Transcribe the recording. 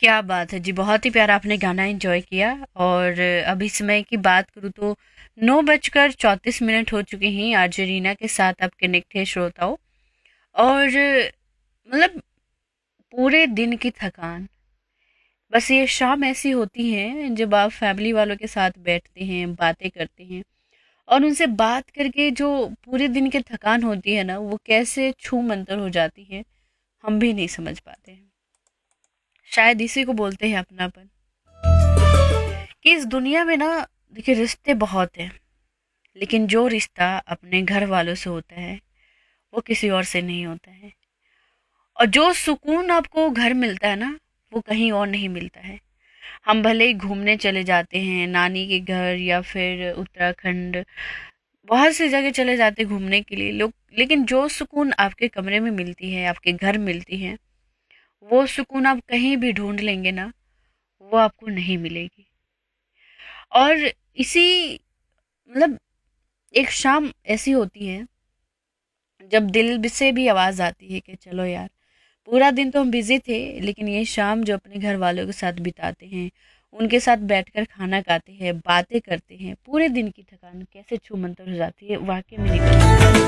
क्या बात है जी, बहुत ही प्यारा आपने गाना एंजॉय किया। और अभी समय की बात करूँ तो 9 बजकर 34 मिनट हो चुके हैं। आरजे रीना के साथ आप कनेक्ट है श्रोताओं। और मतलब पूरे दिन की थकान, बस ये शाम ऐसी होती है जब आप फैमिली वालों के साथ बैठते हैं, बातें करते हैं, और उनसे बात करके जो पूरे दिन की थकान होती है ना, वो कैसे छू मंतर हो जाती है, हम भी नहीं समझ पाते हैं। शायद इसी को बोलते हैं अपनापन। कि इस दुनिया में ना, देखिए, रिश्ते बहुत हैं, लेकिन जो रिश्ता अपने घर वालों से होता है वो किसी और से नहीं होता है। और जो सुकून आपको घर मिलता है ना, वो कहीं और नहीं मिलता है। हम भले ही घूमने चले जाते हैं नानी के घर या फिर उत्तराखंड, बहुत सी जगह चले जाते हैं घूमने के लिए लोग, लेकिन जो सुकून आपके कमरे में मिलती है, आपके घर मिलती है, वो सुकून आप कहीं भी ढूंढ लेंगे ना, वो आपको नहीं मिलेगी। और इसी मतलब एक शाम ऐसी होती है जब दिल से भी आवाज़ आती है कि चलो यार, पूरा दिन तो हम बिजी थे, लेकिन ये शाम जो अपने घर वालों के साथ बिताते हैं, उनके साथ बैठकर खाना खाते हैं, बातें करते हैं, पूरे दिन की थकान कैसे छूमंतर हो जाती है, वाकई में नहीं पता।